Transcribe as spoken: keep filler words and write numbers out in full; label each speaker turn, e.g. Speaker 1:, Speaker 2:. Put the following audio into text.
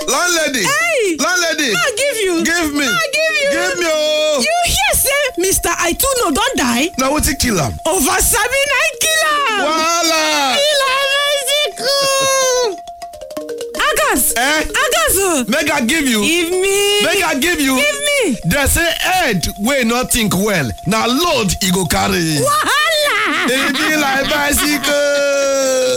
Speaker 1: Landlady.
Speaker 2: Hey.
Speaker 1: Landlady.
Speaker 2: I give you.
Speaker 1: Give me.
Speaker 2: I give you.
Speaker 1: Give me oh.
Speaker 2: You hear say Mister Aituno don't die?
Speaker 1: Now what you kill him?
Speaker 2: Over seven I kill him.
Speaker 1: Voila.
Speaker 2: Kill him Mexico. Agas.
Speaker 1: Eh?
Speaker 2: Agas.
Speaker 1: Make I give you.
Speaker 2: Give me.
Speaker 1: Make I give you.
Speaker 2: Give me.
Speaker 1: They say head wey not think well. Now load e go carry.
Speaker 2: Wahala.
Speaker 1: E be like bicycle.